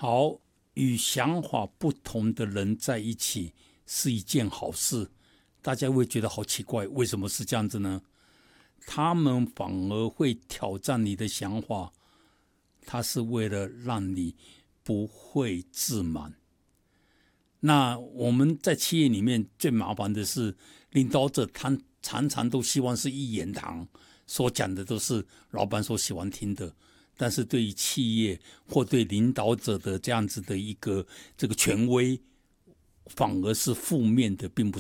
好，与想法不同的人在一起是一件好事，大家会觉得好奇怪，为什么是这样子呢？他们反而会挑战你的想法，他是为了让你不会自满。那我们在企业里面最麻烦的是，领导者他常常都希望是一言堂，所讲的都是老板所喜欢听的，但是对于企业或对领导者的这样子的一个这个权威，反而是负面的，并不